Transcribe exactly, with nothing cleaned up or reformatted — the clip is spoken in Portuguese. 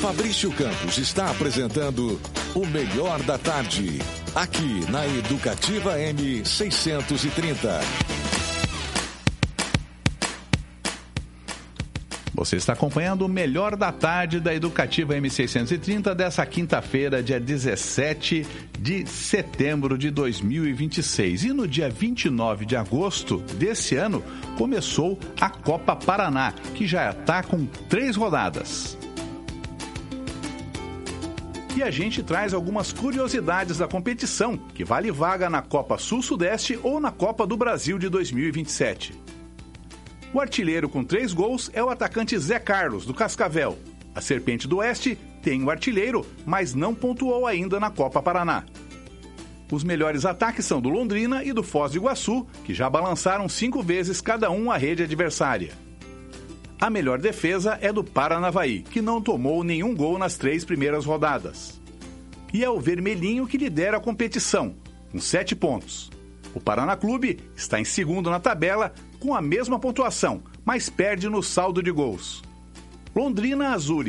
Fabrício Campos está apresentando o Melhor da Tarde, aqui na Educativa M seiscentos e trinta. Você está acompanhando o Melhor da Tarde da Educativa M seiscentos e trinta dessa quinta-feira, dia dezessete de setembro de dois mil e vinte e seis. E no dia vinte e nove de agosto desse ano, começou a Copa Paraná, que já está com três rodadas. E a gente traz algumas curiosidades da competição, que vale vaga na Copa Sul-Sudeste ou na Copa do Brasil de dois mil e vinte e sete. O artilheiro com três gols é o atacante Zé Carlos, do Cascavel. A Serpente do Oeste tem o artilheiro, mas não pontuou ainda na Copa Paraná. Os melhores ataques são do Londrina e do Foz do Iguaçu, que já balançaram cinco vezes cada um a rede adversária. A melhor defesa é do Paranavaí, que não tomou nenhum gol nas três primeiras rodadas. E é o Vermelhinho que lidera a competição, com sete pontos. O Paraná Clube está em segundo na tabela, com a mesma pontuação, mas perde no saldo de gols. Londrina Azul